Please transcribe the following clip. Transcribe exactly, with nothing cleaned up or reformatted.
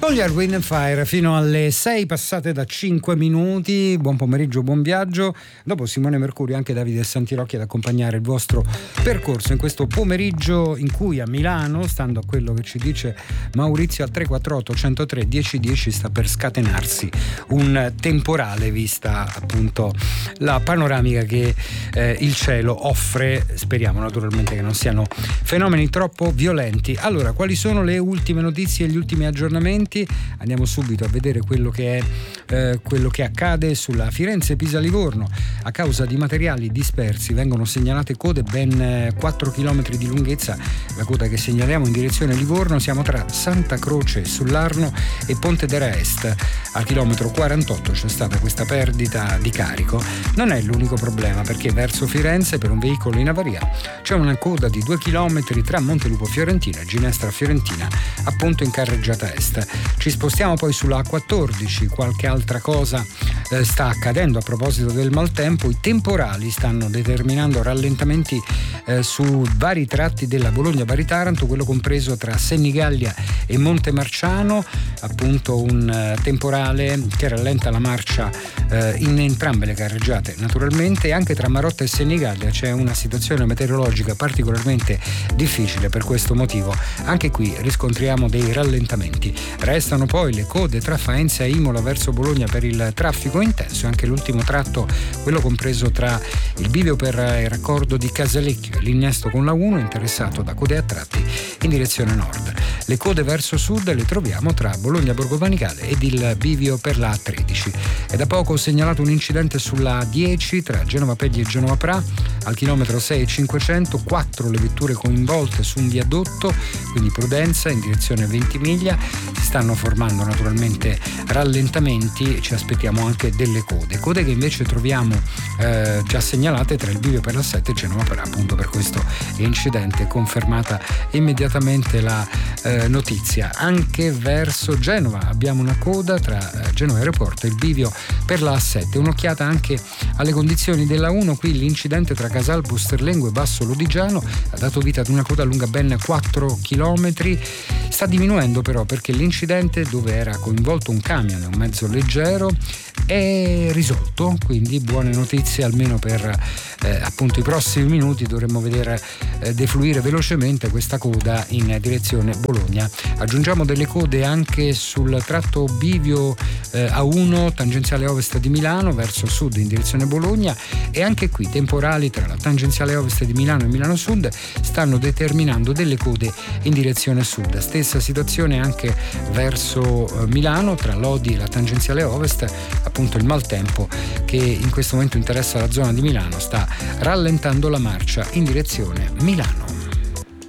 Con gli Earth, Wind and Fire fino alle sei passate da cinque minuti. Buon pomeriggio, buon viaggio. Dopo Simone Mercurio anche Davide Santirocchi ad accompagnare il vostro percorso in questo pomeriggio in cui a Milano, stando a quello che ci dice Maurizio, al tre quattro otto uno zero tre uno zero uno zero sta per scatenarsi un temporale, vista appunto la panoramica che eh, il cielo offre. Speriamo naturalmente che non siano fenomeni troppo violenti. Allora, quali sono le ultime notizie e gli ultimi aggiornamenti? Andiamo subito a vedere quello che è eh, quello che accade sulla Firenze-Pisa-Livorno. A causa di materiali dispersi vengono segnalate code ben quattro chilometri di lunghezza. La coda che segnaliamo in direzione Livorno, siamo tra Santa Croce sull'Arno e Ponte d'Era Est. Al chilometro quarantotto c'è stata questa perdita di carico. Non è l'unico problema, perché verso Firenze per un veicolo in avaria c'è una coda di due chilometri tra Montelupo Fiorentina e Ginestra Fiorentina, appunto in carreggiata est. Ci spostiamo poi sulla A quattordici, qualche altra cosa eh, sta accadendo a proposito del maltempo. I temporali stanno determinando rallentamenti eh, su vari tratti della Bologna-Bari-Taranto, quello compreso tra Senigallia e Montemarciano, appunto un eh, temporale che rallenta la marcia eh, in entrambe le carreggiate naturalmente, e anche tra Marotta e Senigallia c'è una situazione meteorologica particolarmente difficile. Per questo motivo anche qui riscontriamo dei rallentamenti. Restano poi le code tra Faenza e Imola verso Bologna per il traffico intenso, anche l'ultimo tratto, quello compreso tra il bivio per il raccordo di Casalecchio e l'innesto con la uno, interessato da code a tratti in direzione nord. Le code verso sud le troviamo tra Bologna Borgo Panigale ed il bivio per la A tredici. È da poco segnalato un incidente sulla A dieci tra Genova Pegli e Genova Pra, al chilometro sei e cinquecento, quattro le vetture coinvolte su un viadotto, quindi prudenza in direzione Ventimiglia. Si stanno formando naturalmente rallentamenti, ci aspettiamo anche delle code, code che invece troviamo eh, già segnalate tra il bivio per la sette e Genova Pra. Appunto per questo incidente, confermata immediatamente la eh, notizia. Anche verso Genova abbiamo una coda tra eh, Genova Aeroporto e il bivio per la A sette. Un'occhiata anche alle condizioni della uno, qui l'incidente tra Casalbo, Sterlengo e Basso Lodigiano ha dato vita ad una coda lunga ben quattro chilometri. Sta diminuendo però, perché l'incidente, dove era coinvolto un camion e un mezzo leggero, è risolto, quindi buone notizie almeno per eh, appunto i prossimi minuti. Dovremmo vedere eh, defluire velocemente questa coda in direzione Bologna. Aggiungiamo delle code anche sul tratto bivio eh, A uno tangenziale ovest di Milano verso sud in direzione Bologna, e anche qui temporali tra la tangenziale ovest di Milano e Milano Sud stanno determinando delle code in direzione sud. Stessa situazione anche verso eh, Milano tra Lodi e la tangenziale ovest. Appunto il maltempo che in questo momento interessa la zona di Milano sta rallentando la marcia in direzione Milano.